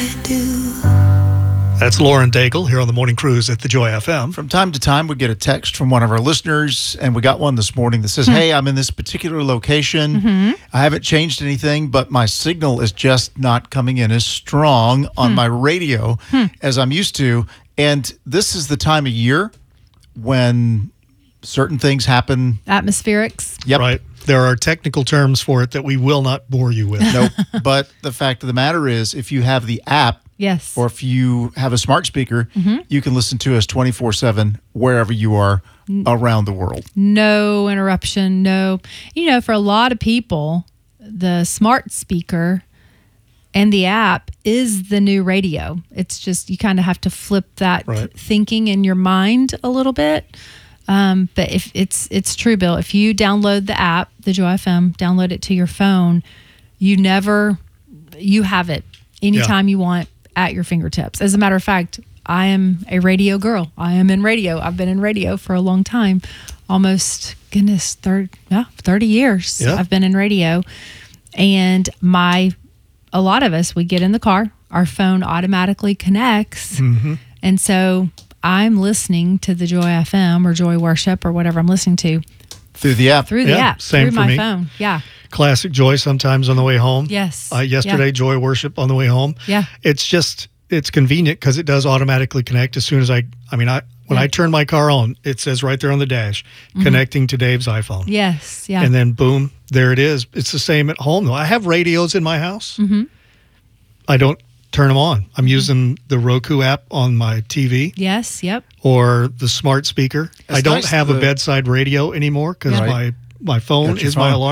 That's Lauren Daigle here on the Morning Cruise at the Joy FM. From time to time, we get a text from one of our listeners, and we got one this morning that says, hey, I'm in this particular location. I haven't changed anything, but my signal is just not coming in as strong on my radio as I'm used to. And this is the time of year when certain things happen. Atmospherics. Yep. Right. There are technical terms for it that we will not bore you with. Nope. But the fact of the matter is, if you have the app, Yes. or if you have a smart speaker, you can listen to us 24/7 wherever you are around the world. No interruption. No. For a lot of people, the smart speaker and the app is the new radio. It's just you kind of have to flip that thinking in your mind a little bit. But if it's true, Bill, if you download the app, the Joy FM, download it to your phone, you have it anytime you want at your fingertips. As a matter of fact, I am a radio girl. I am in radio. I've been in radio for a long time, almost 30 years. Yeah. I've been in radio, and a lot of us, we get in the car, our phone automatically connects, and so I'm listening to the Joy FM or Joy Worship or whatever I'm listening to Through the app. through the app, same through for my me. phone. Yeah. Classic Joy sometimes on the way home. Yes. Yesterday, Joy Worship on the way home. Yeah. It's convenient because it does automatically connect as soon as when I turn my car on, it says right there on the dash, connecting to Dave's iPhone. Yes. Yeah. And then boom, there it is. It's the same at home though. I have radios in my house. I don't turn them on. I'm using the Roku app on my TV. Yes. Yep. Or the smart speaker. It's I don't nice have a bedside radio anymore because my phone Got your is my phone. alarm.